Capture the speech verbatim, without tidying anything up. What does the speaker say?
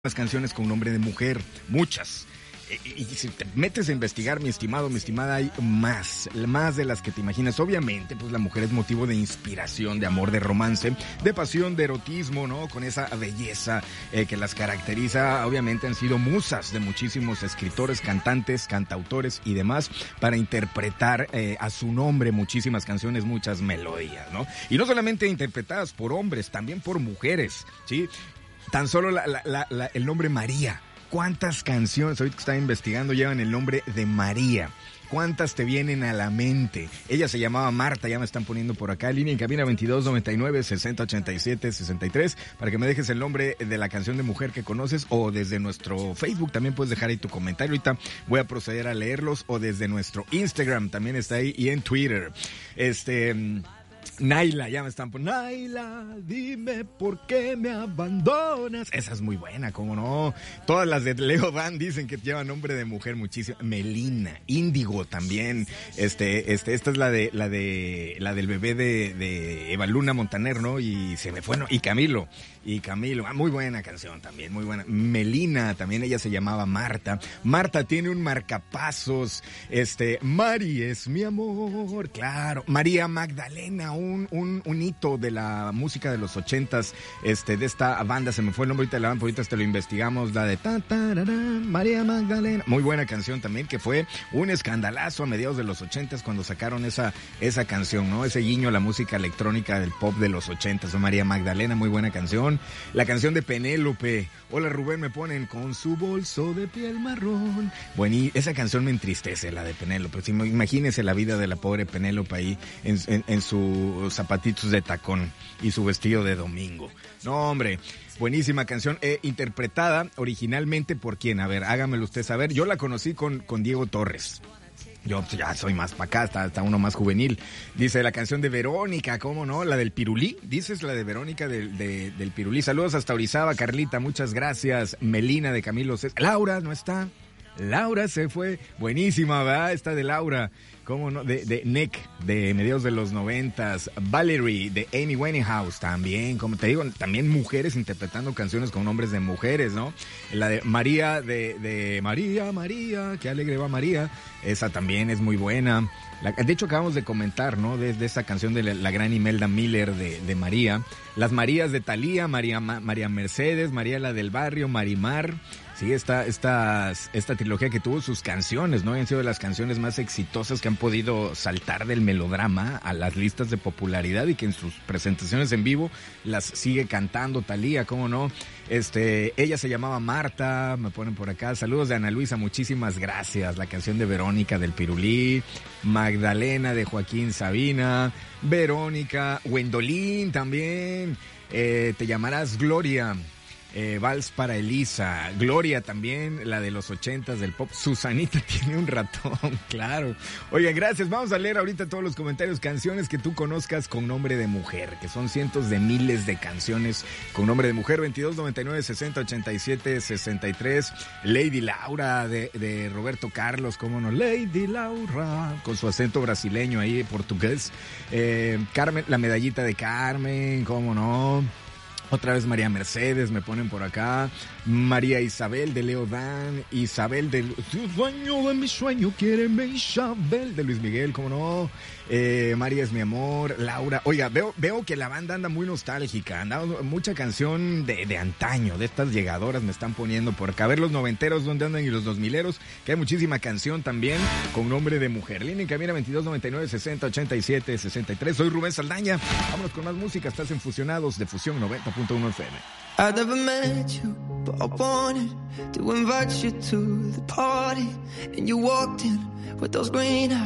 Las canciones con nombre de mujer, muchas. Y, y si te metes a investigar, mi estimado, mi estimada, hay más, más de las que te imaginas. Obviamente, pues la mujer es motivo de inspiración, de amor, de romance, de pasión, de erotismo, ¿no? Con esa belleza eh, que las caracteriza. Obviamente han sido musas de muchísimos escritores, cantantes, cantautores y demás para interpretar eh, a su nombre muchísimas canciones, muchas melodías, ¿no? Y no solamente interpretadas por hombres, también por mujeres, ¿sí? Tan solo la, la, la, la, el nombre María. ¿Cuántas canciones, ahorita que estaba investigando, llevan el nombre de María? ¿Cuántas te vienen a la mente? Ella se llamaba Marta, ya me están poniendo por acá, línea en cabina veintidós noventa y nueve sesenta ochenta y siete sesenta y tres, para que me dejes el nombre de la canción de mujer que conoces, o desde nuestro Facebook también puedes dejar ahí tu comentario. Ahorita voy a proceder a leerlos, o desde nuestro Instagram también está ahí, y en Twitter. Este... Naila, ya me están poniendo. Naila, dime por qué me abandonas. Esa es muy buena, ¿cómo no? Todas las de Leo Dan dicen que lleva nombre de mujer muchísimo. Melina, Índigo también. Este, este, esta es la de, la de, la del bebé de, de Eva Luna Montaner, ¿no? Y se me fue, ¿no? Y Camilo. Y Camilo, ah, muy buena canción también, muy buena. Melina, también ella se llamaba Marta. Marta tiene un marcapasos. Este, Mari es mi amor, claro. María Magdalena, un, un, un hito de la música de los ochentas, este, de esta banda, se me fue el nombre ahorita de la banda, ahorita te lo investigamos, la de ta, ta, ra, ra, María Magdalena. Muy buena canción también, que fue un escandalazo a mediados de los ochentas cuando sacaron esa, esa canción, ¿no? Ese guiño a la música electrónica del pop de los ochentas, ¿no? María Magdalena, muy buena canción. La canción de Penélope. Hola Rubén, me ponen con su bolso de piel marrón. Bueno, y esa canción me entristece, la de Penélope. Si, imagínese la vida de la pobre Penélope ahí en, en, en sus zapatitos de tacón y su vestido de domingo. No, hombre, buenísima canción, eh, interpretada originalmente por quién. A ver, hágamelo usted saber. Yo la conocí con, con Diego Torres. Yo ya soy más para acá, está, está uno más juvenil. Dice la canción de Verónica, ¿cómo no? La del Pirulí, dices la de Verónica de, de, del Pirulí. Saludos hasta Orizaba, Carlita, muchas gracias. Melina de Camilo César. Laura, ¿no está? Laura se fue. Buenísima, ¿verdad? Esta de Laura. ¿Cómo no? De, de Nick, de mediados de los noventas. Valerie, de Amy Winehouse, también. Como te digo, también mujeres interpretando canciones con nombres de mujeres, ¿no? La de María, de, de María, María, qué alegre va María. Esa también es muy buena. La, de hecho, acabamos de comentar, ¿no? De, de esa canción de la, la gran Imelda Miller de, de María. Las Marías de Thalía, María, Ma, María Mercedes, María la del Barrio, Marimar. Sí, esta, esta, esta trilogía que tuvo sus canciones, ¿no? Han sido de las canciones más exitosas que han podido saltar del melodrama a las listas de popularidad y que en sus presentaciones en vivo las sigue cantando Thalía, ¿cómo no? Este, ella se llamaba Marta, me ponen por acá. Saludos de Ana Luisa, muchísimas gracias. La canción de Verónica del Pirulí, Magdalena de Joaquín Sabina, Verónica, Wendolín también, eh, te llamarás Gloria. Eh, Vals para Elisa, Gloria también, la de los ochentas del pop. Susanita tiene un ratón, claro. Oigan, gracias, vamos a leer ahorita todos los comentarios. Canciones que tú conozcas con nombre de mujer, que son cientos de miles de canciones con nombre de mujer. Veintidós noventa y nueve sesenta ochenta y siete sesenta y tres. Lady Laura de, de Roberto Carlos, cómo no, Lady Laura, con su acento brasileño ahí, portugués. eh, Carmen, la medallita de Carmen, cómo no. Otra vez María Mercedes, me ponen por acá. María Isabel de Leo Dan. Isabel de... Tu sueño de mi sueño, quiéreme Isabel de Luis Miguel, ¿cómo no? Eh, María es mi amor. Laura. Oiga, veo, veo que la banda anda muy nostálgica. Anda mucha canción de, de antaño, de estas llegadoras me están poniendo por acá. A ver los noventeros, ¿dónde andan? Y los dos mileros, que hay muchísima canción también con nombre de mujer. Línea en cabina veintidós noventa y nueve sesenta ochenta y siete sesenta y tres. Soy Rubén Saldaña. Vámonos con más música. Estás en Fusionados de Fusión noventa punto uno F M. I never met you, but I wanted to invite you to the party. And you walked in with those green eyes.